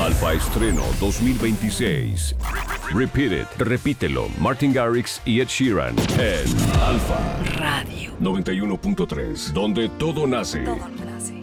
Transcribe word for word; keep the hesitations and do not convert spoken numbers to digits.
Alfa Estreno dos mil veintiséis. Repeat It, repítelo. Martin Garrix y Ed Sheeran en Alfa Radio noventa y uno punto tres, donde todo nace. Todo nace.